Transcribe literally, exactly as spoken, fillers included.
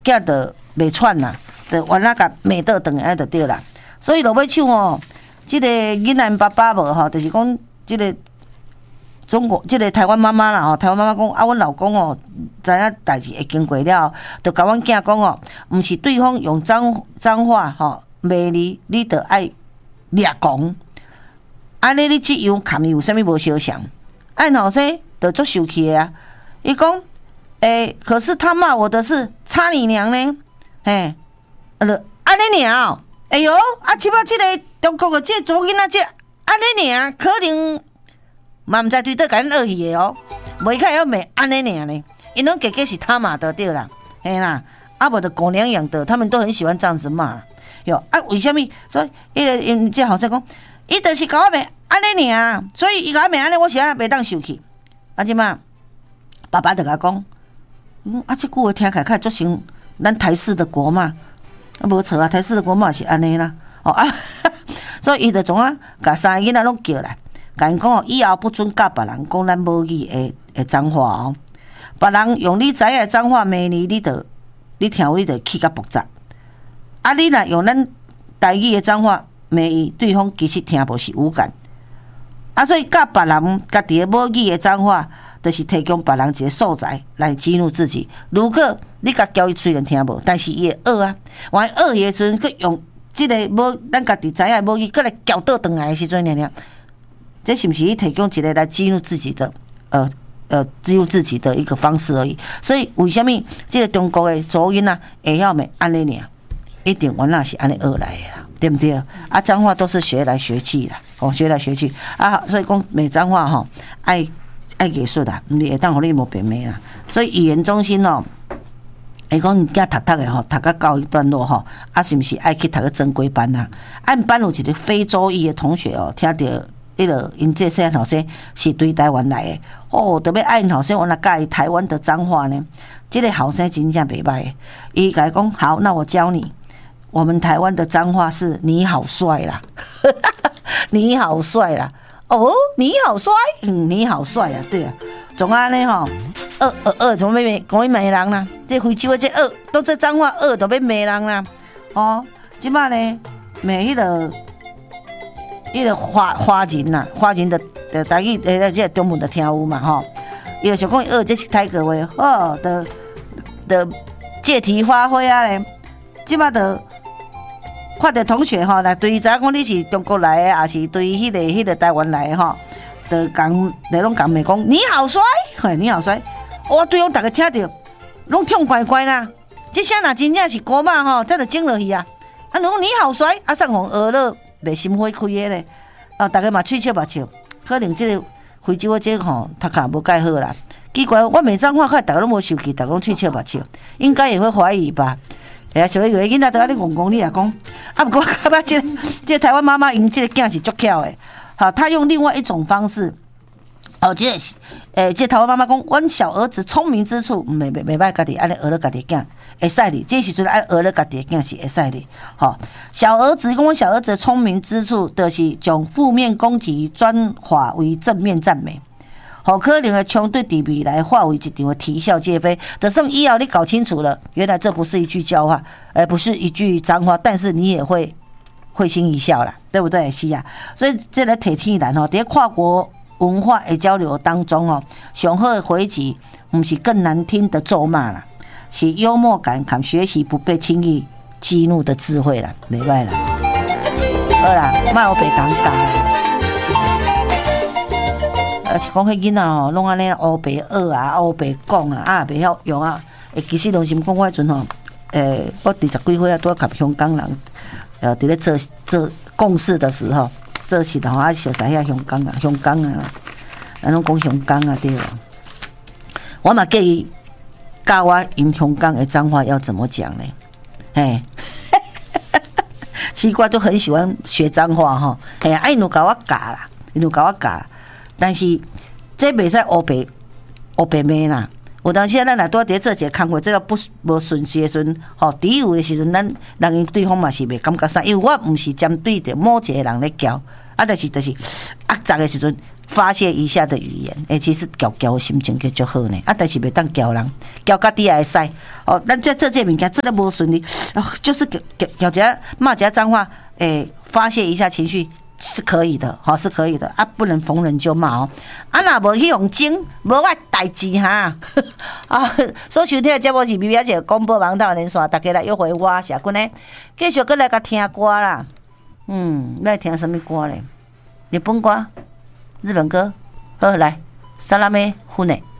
囝就袂喘啦，就原来甲骂倒转来就对啦。所以落尾唱哦，即、这个囡仔爸爸无吼，就是讲即个中国即、这个台湾妈妈啦吼，台湾妈妈讲啊，阮老公哦，知影代志会经过了，就甲阮囝讲哦，毋是对方用脏脏话吼骂你，你着爱掠讲。安尼你即样含有啥物无相像？按后生就足生气啊！伊讲，诶、欸，可是他骂我的是擦你娘呢，嘿，啊，就安尼尔哦。哎哟，啊，即摆即个中国的即个查囡仔，即安尼尔，可能嘛毋知对倒甲恁恶意的哦。袂开要骂安尼尔呢，因拢加加是他骂的对啦，嘿啦，啊无就狗娘养的，他们都很喜欢这样子骂。哟，啊，为什么？所以，伊个因即后生讲。伊就是甲我骂安尼尔，所以伊甲我骂安尼，我是安袂当受气。啊，即嘛，爸爸就甲讲，嗯，啊，即句话听起来较足像咱台式的国骂，啊，无错啊，台式的国骂是安尼啦。哦啊，所以伊就从啊，甲三个囡仔拢叫来，甲因讲哦，以后不准甲别人讲咱母语的的脏话哦。别人用你知影的脏话骂你，你就你听有你就气甲爆炸。啊，你若用咱台语的脏话。骂伊，对方其实听无是无感，啊，所以甲别人家己的母语的脏话，就是提供别人一个素材来激怒自己。如果你甲教伊虽然听无，但是伊会学啊，完学伊的时阵，佮用即个母咱家己知影母语，佮来教倒转来的时阵，娘娘，这是不是提供一个来激怒自己的呃呃激怒自己的一个方式而已？所以为什么这个中国的族囡仔会晓骂安尼尔？一定原来是安尼学来的啦。对不对？啊，脏话都是学来学去的，哦，学来学去啊，所以讲骂脏话吼，爱爱艺术啦，你会当互你无变骂啦。所以语言中心哦，伊讲你囝读读的吼，读到高一段落吼，啊，是毋是爱去读个正规班啊？按班有一个非洲裔的同学哦，听到迄个因这些后生是对台湾来的，哦，特别爱因后生原来教台湾的脏话呢，这个后生真正袂歹，伊甲伊讲好，那我教你。我们台湾的脏话是你好帅啦，你好帅啦，哦，你好帅，嗯，你好帅啊，对啊，总安尼吼，恶恶恶，怎么要讲伊骂人啦？这非洲的这恶，都这脏话恶，都要骂人啦，哦，即摆呢骂迄个迄个花花人呐，花人的的台语的这中文的听有嘛吼，伊就想讲恶，这是泰国话，哦，的的借题发挥啊咧，即摆的。看到同学吼，来对伊知影讲你是中国来的，还是对迄、那个迄、那个台湾来的吼，就讲来拢讲咪讲你好帅，嘿，你好帅，我对方大家听到，拢痛乖乖啦。这声若真正是国骂吼，这就整落去啊。啊，侬你好帅，啊，上红学了，袂心花开的咧。哦，大家嘛喙笑目笑，可能这个非洲的这个吼，读卡无介好啦。奇怪，我骂脏话，看大家拢无受气，大家拢喙笑目笑，应该也会怀疑吧。哎呀，所以有个囡仔都安尼讲讲，你也讲，啊，不过我感觉这这台湾妈妈因这个囝是足巧的，好，他用另外一种方式，哦，这个诶，这台湾妈妈讲，阮小儿子聪明之处，袂袂袂歹，家己安尼学了家己囝，会使哩，这时阵安学了家己囝是会使哩，好，小儿子讲，阮小儿子聪明之处，就是将负面攻击转化为正面赞美。好可能的枪对敌比来化为一场的啼笑皆非。得胜以后，你搞清楚了，原来这不是一句教化，而不是一句脏话，但是你也会会心一笑啦，对不对？是啊，所以这个提醒咱吼，在跨国文化的交流当中哦，上好的回击不是更难听的咒骂啦，是幽默感，看学习不被轻易激怒的智慧啦，没歹啦。好啦，莫有白讲讲。啊，是讲迄囡仔吼，拢安尼乌白学啊，乌白讲啊，啊袂晓用啊。诶，其实拢是讲我迄阵吼，诶，我二十几岁啊，拄甲香港人，呃，伫咧做做共事的时候，做事的吼，啊，熟悉遐香港啊，香港啊，咱拢讲香港啊，对。我嘛建议教我用香港的脏话要怎么讲呢？嘿，奇怪，就很喜欢学脏话吼。嘿，啊，因有甲我教啦，因有甲我教。但是这袂使乌白乌白骂啦。有当时咱若拄伫做一个工作，这个不无顺序的时阵，吼，第一有的时阵，咱人因对方嘛是袂感觉啥，因为我毋是针对着某一个人咧教，啊，但是就是压杂的时阵， 发泄一下的语言，诶、欸，其实交交心情就足好呢。啊，但是袂当交人，交家己也会使。哦，咱这这这物件真的无顺利，哦，就是交交交一下骂一下脏话，诶、欸，发泄一下情绪是可以的，好、哦、是可以的啊，不能逢人就骂哦。啊，若无去用精，无我代志哈。啊，所收听的节目是 B B 姐广播网台连线，大家来约会我谢君呢，继续过来甲听歌啦。嗯，要听什么歌咧？日本歌、日本歌，好来，萨拉梅胡内。